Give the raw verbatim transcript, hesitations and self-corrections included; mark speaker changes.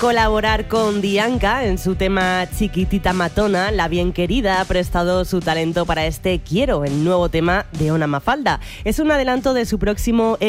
Speaker 1: colaborar con Dianca en su tema Chiquitita Matona. La bien querida ha prestado su talento para este Quiero, el nuevo tema de Ona Mafalda. Es un adelanto de su próximo